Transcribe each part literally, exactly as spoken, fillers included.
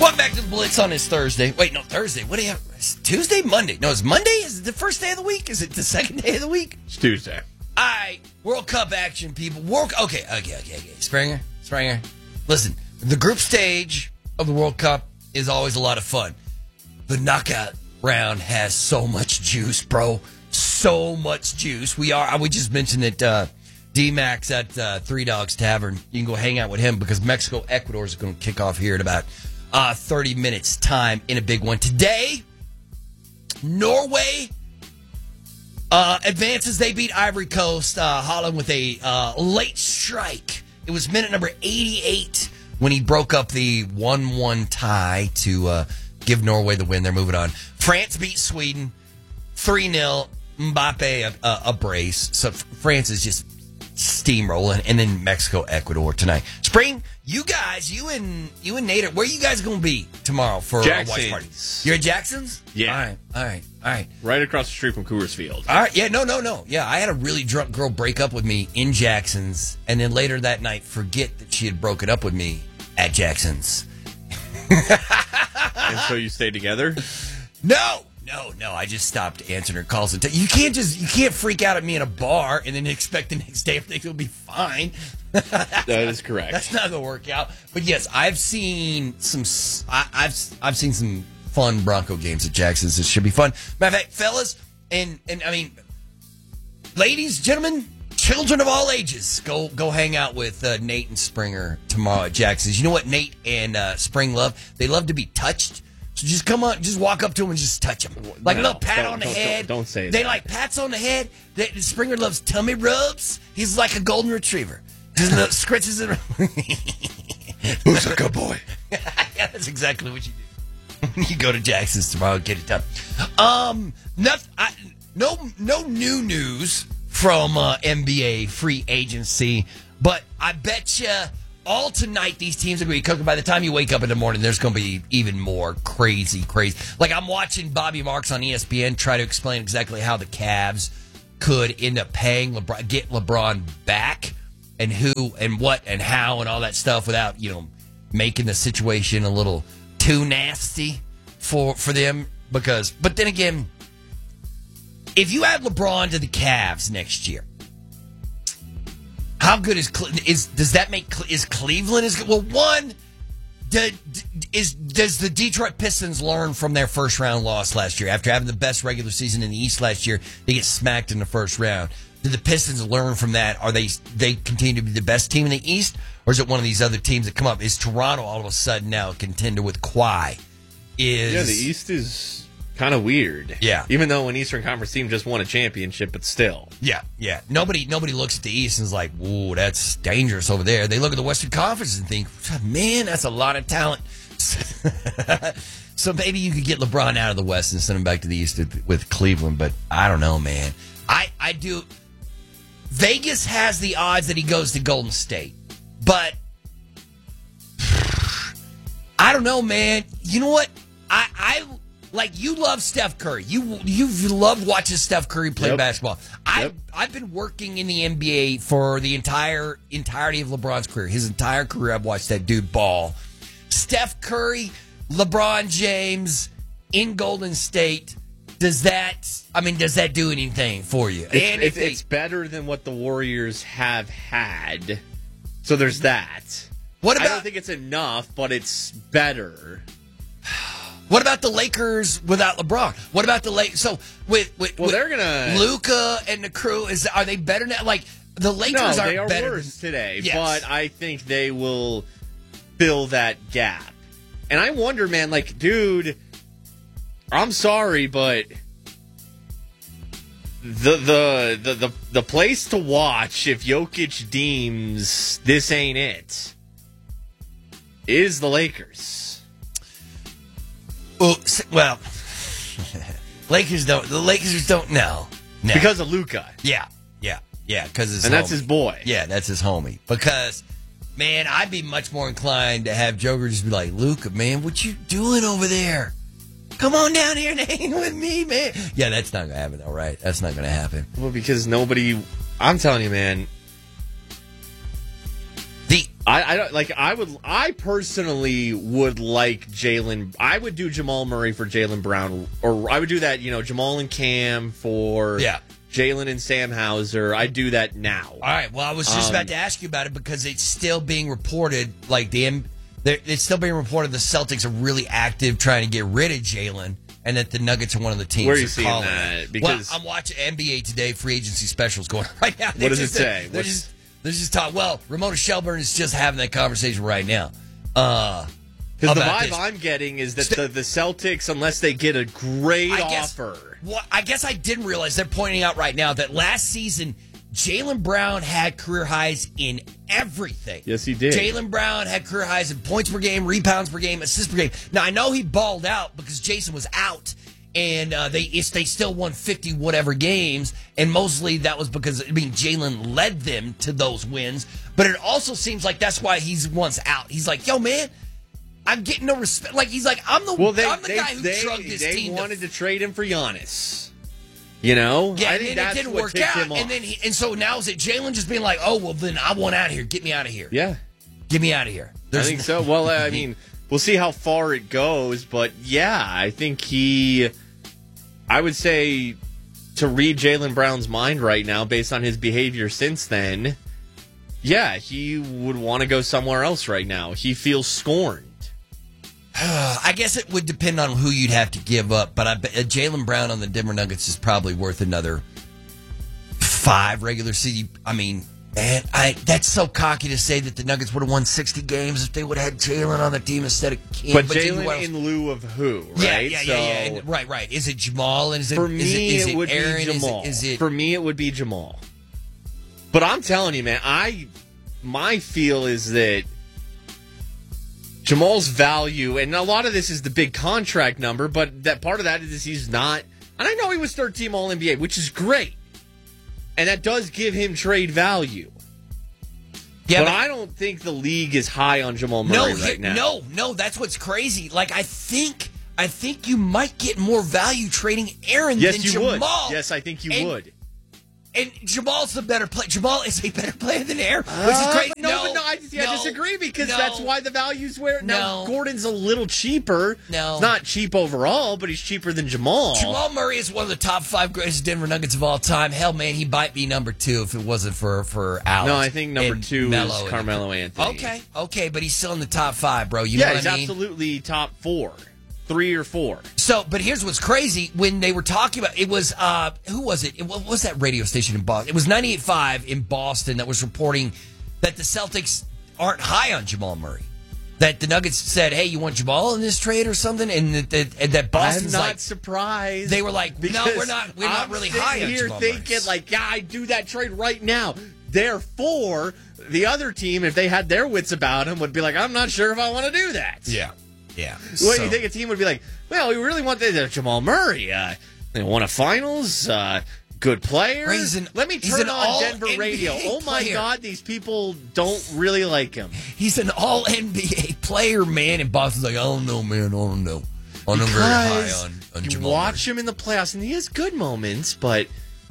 Welcome back to the Blitz on this Thursday. Wait, no, Thursday. What do you have? It's Tuesday, Monday. No, it's Monday? Is it the first day of the week? Is it the second day of the week? It's Tuesday. All right, World Cup action, people. World. Okay, okay, okay, okay. Springer, Springer. Listen, the group stage of the World Cup is always a lot of fun. The knockout round has so much juice, bro. So much juice. We are. We just mentioned that uh, D-Max at uh, Three Dogs Tavern. You can go hang out with him because Mexico, Ecuador is going to kick off here in about uh, thirty minutes time in a big one. Today, Norway uh, advances. They beat Ivory Coast. Uh, Holland with a uh, late strike. It was minute number eighty-eight when he broke up the one one tie to uh, give Norway the win. They're moving on. France beat Sweden three nil. Mbappe a, a, a brace. So France is just steamrolling, and then Mexico, Ecuador tonight. Spring, you guys, you and you and Nate, where are you guys going to be tomorrow for a watch party? You're at Jackson's? Yeah. All right, all right, all right. Right across the street from Coors Field. All right, yeah, no, no, no. Yeah, I had a really drunk girl break up with me in Jackson's, and then later that night forget that she had broken up with me at Jackson's. And so you stayed together? No. No, no, I just stopped answering her calls. And t- you can't just, you can't freak out at me in a bar and then expect the next day everything will be fine. That is correct. That's not going to work out. But yes, I've seen some, I, I've I've seen some fun Bronco games at Jackson's. It should be fun. Matter of fact, fellas, and, and I mean, ladies, gentlemen, children of all ages, go go hang out with uh, Nate and Springer tomorrow at Jackson's. You know what Nate and uh, Spring love? They love to be touched. So just come on, just walk up to him and just touch him. Like no, a little pat on the don't, head. Don't, don't say they that. They like pats on the head. They, Springer loves tummy rubs. He's like a golden retriever. Just little scratches it. Who's a good boy? Yeah, that's exactly what you do. When you go to Jackson's tomorrow, get it done. Um, not, I, no, no new news from uh, N B A free agency, but I bet you all tonight these teams are going to be cooking. By the time you wake up in the morning, there's going to be even more crazy, crazy. Like I'm watching Bobby Marks on E S P N try to explain exactly how the Cavs could end up paying LeBron, get LeBron back, and who and what and how and all that stuff without, you know, making the situation a little too nasty for for them. Because, but then again, if you add LeBron to the Cavs next year, how good is is does that make is Cleveland is good? Well, one, do, is does the Detroit Pistons learn from their first round loss last year after having the best regular season in the East last year? They get smacked in the first round. Did the Pistons learn from that? Are they they continue to be the best team in the East, or is it one of these other teams that come up? Is Toronto all of a sudden now a contender with Kawhi? Is yeah, the East is kind of weird. Yeah. Even though an Eastern Conference team just won a championship, but still. Yeah, yeah. Nobody nobody looks at the East and is like, "Ooh, that's dangerous over there." They look at the Western Conference and think, "Man, that's a lot of talent." So maybe you could get LeBron out of the West and send him back to the East with Cleveland, but I don't know, man. I, I do. Vegas has the odds that he goes to Golden State, but I don't know, man. You know what? I I. Like, you love Steph Curry. You you've loved watching Steph Curry play yep. basketball. I've Yep. I've been working in the N B A for the entire entirety of LeBron's career. His entire career, I've watched that dude ball. Steph Curry, LeBron James in Golden State. Does that? I mean, does that do anything for you? It's, and it's, if it's better than what the Warriors have had. So there's that. What about? I don't think it's enough, but it's better. What about the Lakers without LeBron? What about the Lakers? So with, with well, with they're gonna Luka and the crew. Is are they better now? Like the Lakers no, are they are better worse than, today, yes. but I think they will fill that gap. And I wonder, man, like, dude, I'm sorry, but the the the the, the place to watch if Jokic deems this ain't it is the Lakers. Well, well, Lakers don't. The Lakers don't know no. Because of Luka. Yeah, yeah, yeah. Because and that's homie. his boy. Yeah, that's his homie. Because, man, I'd be much more inclined to have Joker just be like, Luka, man, what you doing over there? Come on down here and hang with me, man. Yeah, that's not gonna happen, though, right? That's not gonna happen. Well, because nobody. I'm telling you, man. The I, I don't like. I would. I personally would like Jalen. I would do Jamal Murray for Jalen Brown, or I would do that. You know, Jamal and Cam for yeah. Jalen and Sam Hauser. I'd do that now. All right. Well, I was just um, about to ask you about it because it's still being reported. Like the, it's still being reported the Celtics are really active trying to get rid of Jalen, and that the Nuggets are one of the teams. Where are you that seeing calling that? It. Because well, I'm watching N B A Today free agency specials going on right now. What does just, it say? They're just, they're just talking. Well, Ramona Shelburne is just having that conversation right now. Uh, Because the vibe this. I'm getting is that the, the Celtics, unless they get a great I guess, offer. Well, I guess I didn't realize they're pointing out right now that last season, Jaylen Brown had career highs in everything. Yes, he did. Jaylen Brown had career highs in points per game, rebounds per game, assists per game. Now, I know he balled out because Jason was out, and uh, they it's, they still won fifty whatever games, and mostly that was because, I mean, Jalen led them to those wins. But it also seems like that's why he's once out. He's like, yo, man, I'm getting no respect. Like, he's like, I'm the, well, they, I'm the they, guy who they, drugged this they team. They wanted to, to trade him for Giannis. You know? Yeah, I and think then that's it didn't what work tipped out. him off. And then he, and so now is it Jalen just being like, oh, well, then I want out of here. Get me out of here. Yeah. Get me out of here. There's I think so. Well, I mean, we'll see how far it goes. But, yeah, I think he, I would say, to read Jaylen Brown's mind right now, based on his behavior since then, yeah, he would want to go somewhere else right now. He feels scorned. I guess it would depend on who you'd have to give up, but I bet Jaylen Brown on the Denver Nuggets is probably worth another five regular season. I mean, man, I that's so cocky to say that the Nuggets would have won sixty games if they would have had Jalen on the team instead of Cam. But, but Jalen in lieu of who, right? Yeah, yeah, so, yeah, yeah. Right, right. Is it Jamal? And is it, for is me, it, is it, it would Aaron? be Jamal. Is it, is it, for me, it would be Jamal. But I'm telling you, man, I my feel is that Jamal's value, and a lot of this is the big contract number, but that part of that is he's not, and I know he was third team All N B A, which is great, and that does give him trade value. Yeah, but, but I don't think the league is high on Jamal Murray no, right now. No, no, that's what's crazy. Like, I think, I think you might get more value trading Aaron yes, than you Jamal. Would. Yes, I think you and, would. And Jamal's the better player. Jamal is a better player than Aaron, which is crazy. Uh, no, no, but no, I, yeah, no, I disagree because no, that's why the value's where. Now, no, Gordon's a little cheaper. No. It's not cheap overall, but he's cheaper than Jamal. Jamal Murray is one of the top five greatest Denver Nuggets of all time. Hell, man, he might be number two if it wasn't for, for Alex. No, I think number two Melo is Carmelo Anthony. Okay, okay, but he's still in the top five, bro. You yeah, know what he's I mean? absolutely top four. Three or four. So, but here's what's crazy. When they were talking about, it was, uh, who was it? it what was that radio station in Boston? It was ninety-eight point five in Boston that was reporting that the Celtics aren't high on Jamal Murray. That the Nuggets said, hey, you want Jamal in this trade or something? And that, that, and that Boston's I'm not like, surprised. They were like, no, we're not, we're not I'm really high on here Jamal thinking Murray. like, yeah, I'd do that trade right now. Therefore, the other team, if they had their wits about them, would be like, I'm not sure if I want to do that. Yeah. Yeah. What so. do you think a team would be like, well, we really want the, uh, Jamal Murray. Uh, they won a finals. Uh, good player. An, Let me turn on Denver N B A radio. Oh, my player. God, these people don't really like him. He's an all N B A player, man. And Boston's like, I don't know, man. I don't know. I'm not very high on, on you Jamal watch Murray. him in the playoffs, and he has good moments, but...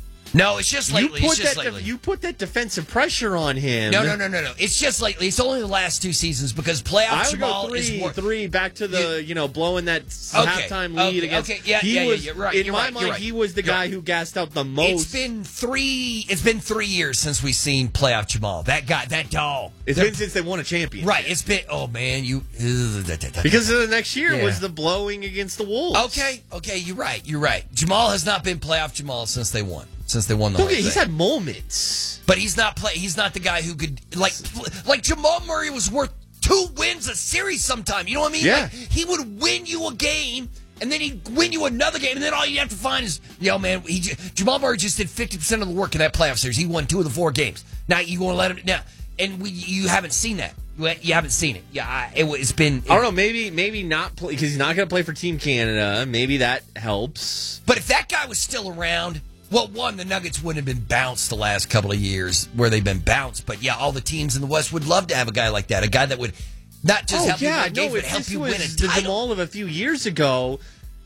No, it's just lately. You put, it's just that lately. De- you put that defensive pressure on him. No, no, no, no, no. It's just lately. It's only the last two seasons because playoff I would Jamal go three, is more. three back to the you, you know blowing that okay, halftime lead okay, against. Okay, yeah, he yeah, was, yeah, you're right. In you're my right, mind, right. he was the you're guy right. who gassed out the most. It's been three. It's been three years since we've seen playoff Jamal. That guy, that dog. It's They're, been since they won a championship. Right. It's been. Oh man, you. Because of the next year yeah. was the blowing against the Wolves. Okay, okay, you're right. You're right. Jamal has not been playoff Jamal since they won. Since they won the okay, whole he's thing. had moments, but he's not play. He's not the guy who could like like Jamal Murray was worth two wins a series sometime. You know what I mean? Yeah. Like, he would win you a game, and then he'd win you another game, and then all you have to find is, yo, man, he, Jamal Murray just did fifty percent of the work in that playoff series. He won two of the four games. Now you want to let him now, and we, you haven't seen that. You, you haven't seen it. Yeah, I, it, it's been. It, I don't know. Maybe maybe not play because he's not going to play for Team Canada. Maybe that helps. But if that guy was still around. Well, one, the Nuggets wouldn't have been bounced the last couple of years where they've been bounced. But, yeah, all the teams in the West would love to have a guy like that, a guy that would not just oh, help yeah, you win a game, no, but help you win a the title. Jamal of a few years ago,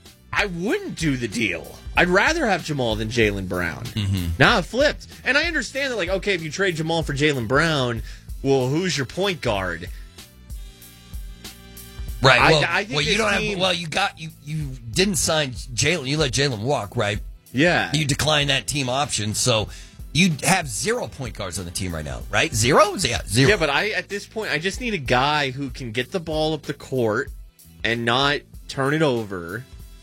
I wouldn't do the deal. I'd rather have Jamal than Jaylen Brown. Mm-hmm. Now it flipped. And I understand that, like, okay, if you trade Jamal for Jaylen Brown, well, who's your point guard? Right. Well, I, I think well you don't team, have. Well, you got you. You didn't sign Jalen. You let Jalen walk, right? Yeah. You declined that team option, so you have zero point guards on the team right now, right? Zero? Yeah, zero. Yeah, but I at this point, I just need a guy who can get the ball up the court and not turn it over,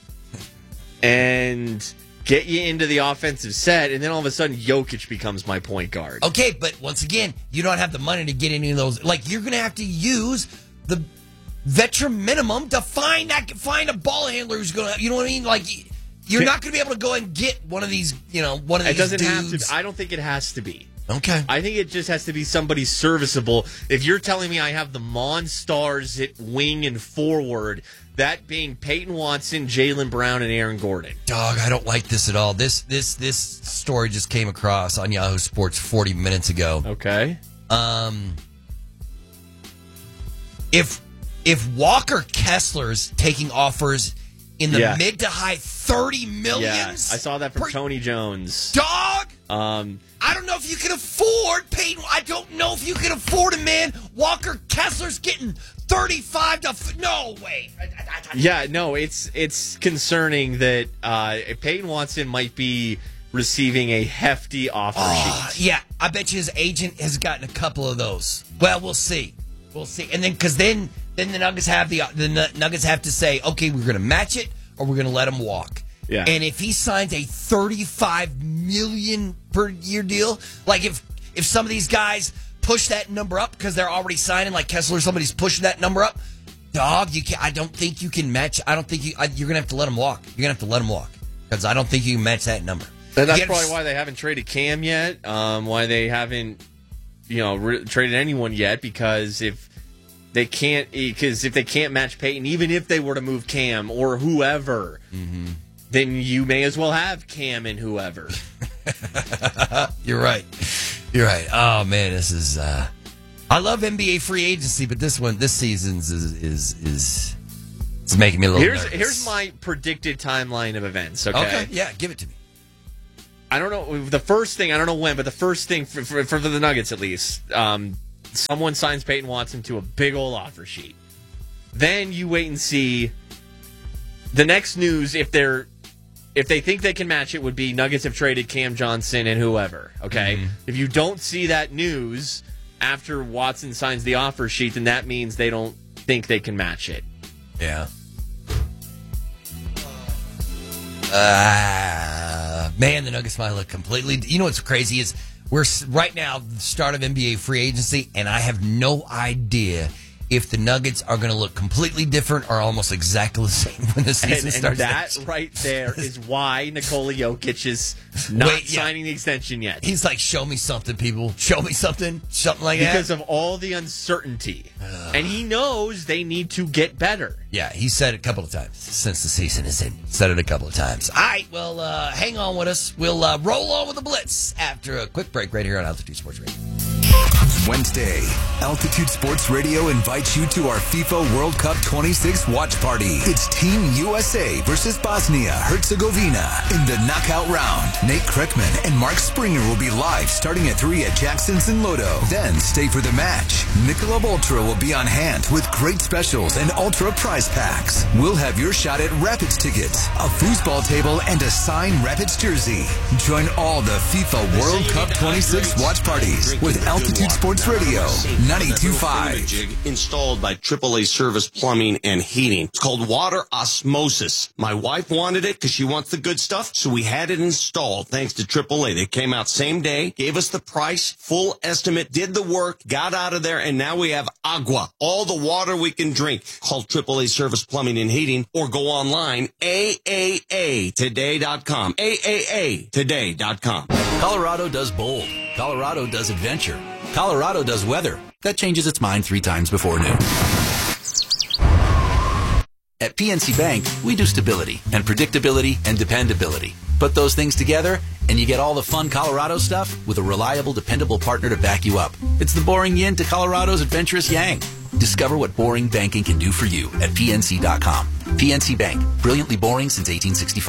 and get you into the offensive set, and then all of a sudden Jokic becomes my point guard. Okay, but once again, you don't have the money to get any of those. Like, you're going to have to use the veteran minimum to find that find a ball handler who's going to, you know what I mean? Like, you're not going to be able to go and get one of these, you know, one of these It doesn't dudes. have to. I don't think it has to be. Okay. I think it just has to be somebody serviceable. If you're telling me I have the Monstars at wing and forward, that being Peyton Watson, Jaylen Brown, and Aaron Gordon. Dog, I don't like this at all. This this this story just came across on Yahoo Sports forty minutes ago. Okay. Um, if if Walker Kessler's taking offers in the Yeah. mid to high thirty millions, Yeah, I saw that from per- Tony Jones. Dog, Um, I don't know if you can afford Peyton. I don't know if you can afford a man. Walker Kessler's getting thirty-five to f- no way. yeah, no, it's it's concerning that uh, Peyton Watson might be receiving a hefty offer Uh, sheet. yeah, I bet you his agent has gotten a couple of those. Well, we'll see. We'll see. And then, because then, then the Nuggets have the the Nuggets have to say, okay, we're going to match it or we're going to let him walk. Yeah. And if he signs a thirty-five million per year deal, like if if some of these guys push that number up because they're already signing, like Kessler, somebody's pushing that number up, dog, you can I don't think you can match. I don't think you. I, you're gonna have to let him walk. You're gonna have to let him walk because I don't think you can match that number. And that's You probably gotta- why they haven't traded Cam yet. Um, why they haven't, you know, re- traded anyone yet? Because if they can't, because if they can't match Peyton, even if they were to move Cam or whoever, Mm-hmm. then you may as well have Cam and whoever. You're right. You're right. Oh man, this is. Uh, I love N B A free agency, but this one, this season's is is is. It's making me a little. Here's nervous. here's my predicted timeline of events. Okay. Okay. Yeah, give it to me. I don't know the first thing. I don't know when, but the first thing for for, for the Nuggets at least, um, someone signs Peyton Watson to a big old offer sheet. Then you wait and see. The next news, if they're if they think they can match it, would be Nuggets have traded Cam Johnson and whoever. Okay, Mm-hmm. if you don't see that news after Watson signs the offer sheet, then that means they don't think they can match it. Yeah. Uh, man, the Nuggets might look completely. You know what's crazy is we're s- right now the start of N B A free agency, and I have no idea if the Nuggets are going to look completely different or almost exactly the same when the season And, and starts. that next year. right there is why Nikola Jokic is not Wait, yeah. signing the extension yet. He's like, show me something, people. Show me something. Something like Because that. of all the uncertainty. And he knows they need to get better. Yeah, he said it a couple of times since the season is in. Said it a couple of times. All right, well, uh, hang on with us. We'll uh, roll on with the Blitz after a quick break right here on Altitude Sports Radio. Wednesday, Altitude Sports Radio invites you to our FIFA World Cup twenty-six watch party. It's Team U S A versus Bosnia-Herzegovina in the knockout round. Nate Kreckman and Mark Springer will be live starting at three at Jackson's in Lodo. Then stay for the match. Michelob Ultra will be on hand with great specials and Ultra prize packs. We'll have your shot at Rapids tickets, a foosball table, and a signed Rapids jersey. Join all the FIFA World Cup twenty-six watch parties with Altitude Sports Radio ninety-two point five. Jig installed by triple A Service Plumbing and Heating. It's called water osmosis. My wife wanted it because she wants the good stuff, so we had it installed thanks to triple A. They came out same day, gave us the price, full estimate, did the work, got out of there, and now we have agua, all the water we can drink. Call triple A Service Plumbing and Heating or go online, A A A today dot com. A A A today dot com. Colorado does bold. Colorado does adventure. Colorado does weather. That changes its mind three times before noon. At P N C Bank, we do stability and predictability and dependability. Put those things together, and you get all the fun Colorado stuff with a reliable, dependable partner to back you up. It's the boring yin to Colorado's adventurous yang. Discover what boring banking can do for you at P N C dot com. P N C Bank, brilliantly boring since eighteen sixty-five.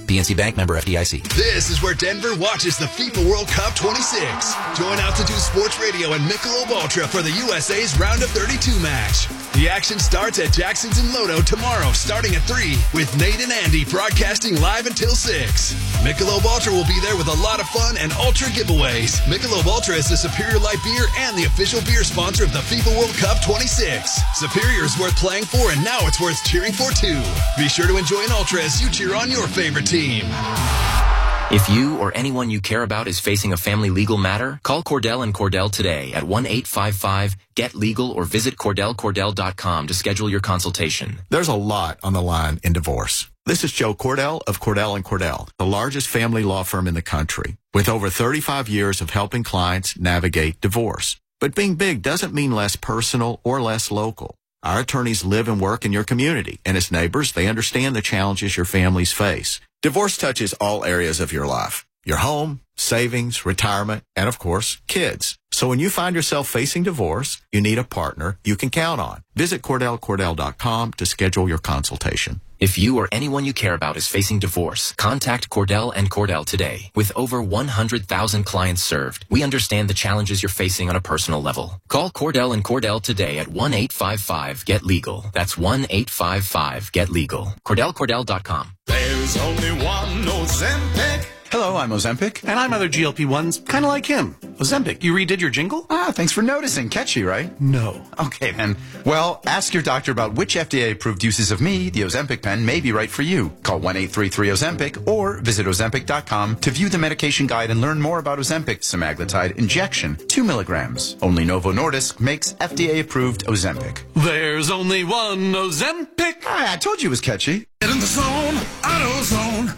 P N C Bank, member F D I C. This is where Denver watches the FIFA World Cup twenty-six. Join Altitude Sports Radio and Michelob Ultra for the U S A's Round of thirty-two match. The action starts at Jackson's in Lodo tomorrow starting at three with Nate and Andy broadcasting live until six. Michelob Ultra will be there with a lot of fun and Ultra giveaways. Michelob Ultra is the Superior Light Beer and the official beer sponsor of the FIFA World Cup twenty-six. Superior is worth playing for, and now it's worth cheering for too. Be sure to enjoy an Ultra as you cheer on your favorite team. If you or anyone you care about is facing a family legal matter, call Cordell and Cordell today at one eight five five get legal or visit cordell cordell dot com to schedule your consultation. There's a lot on the line in divorce. This is Joe Cordell of Cordell and Cordell, the largest family law firm in the country, with over thirty-five years of helping clients navigate divorce. But being big doesn't mean less personal or less local. Our attorneys live and work in your community, and as neighbors, they understand the challenges your families face. Divorce touches all areas of your life. Your home, savings, retirement, and of course, kids. So when you find yourself facing divorce, you need a partner you can count on. Visit cordell cordell dot com to schedule your consultation. If you or anyone you care about is facing divorce, contact Cordell and Cordell today. With over one hundred thousand clients served, we understand the challenges you're facing on a personal level. Call Cordell and Cordell today at one eight five five get legal. That's one eight five five get legal. cordell cordell dot com. There's only one Ozempic. Hello, I'm Ozempic, and I'm other G L P ones, kind of like him. Ozempic, you redid your jingle? Ah, thanks for noticing. Catchy, right? No. Okay, then. Well, ask your doctor about which F D A-approved uses of me, the Ozempic pen, may be right for you. Call one eight three three Ozempic or visit ozempic dot com to view the medication guide and learn more about Ozempic semaglutide injection, two milligrams. Only Novo Nordisk makes F D A-approved Ozempic. There's only one Ozempic. Ah, I told you it was catchy. Get in the zone, AutoZone.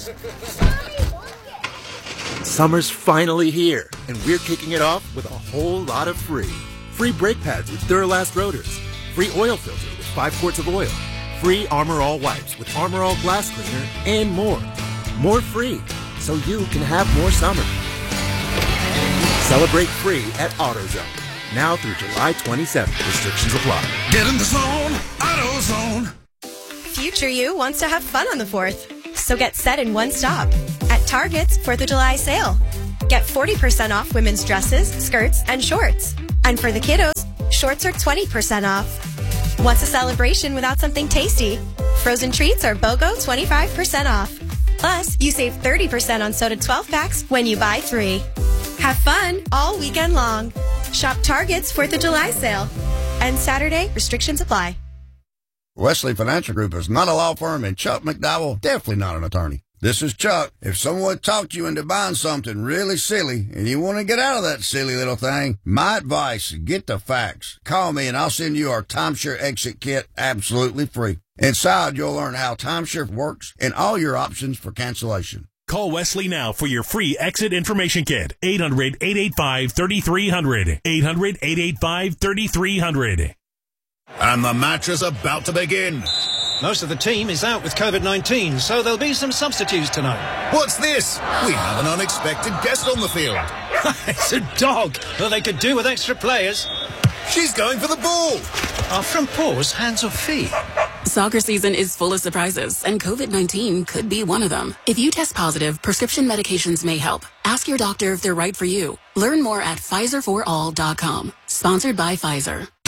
Summer's finally here, and we're kicking it off with a whole lot of free. Free brake pads with Duralast rotors. Free oil filter with five quarts of oil. Free Armor All wipes with Armor All glass cleaner, and more. More free, so you can have more summer. Celebrate free at AutoZone. Now through July twenty-seventh. Restrictions apply. Get in the zone, AutoZone. Future you wants to have fun on the fourth. So get set in one stop at Target's fourth of July sale. Get forty percent off women's dresses, skirts, and shorts. And for the kiddos, shorts are twenty percent off. What's a celebration without something tasty? Frozen treats are BOGO twenty-five percent off. Plus, you save thirty percent on soda twelve packs when you buy three. Have fun all weekend long. Shop Target's fourth of July sale. And Saturday, restrictions apply. Wesley Financial Group is not a law firm, and Chuck McDowell definitely not an attorney. This is Chuck. If someone talked you into buying something really silly and you want to get out of that silly little thing, my advice, get the facts. Call me and I'll send you our timeshare exit kit absolutely free. Inside, you'll learn how timeshare works and all your options for cancellation. Call Wesley now for your free exit information kit. eight hundred, eight eight five, three three zero zero. eight hundred, eight eight five, three three zero zero. And the match is about to begin. Most of the team is out with COVID nineteen, so there'll be some substitutes tonight. What's this? We have an unexpected guest on the field. It's a dog, but they could do with extra players. She's going for the ball. Are front paws hands or feet? Soccer season is full of surprises, and COVID nineteen could be one of them. If you test positive, prescription medications may help. Ask your doctor if they're right for you. Learn more at Pfizer for all dot com. Sponsored by Pfizer.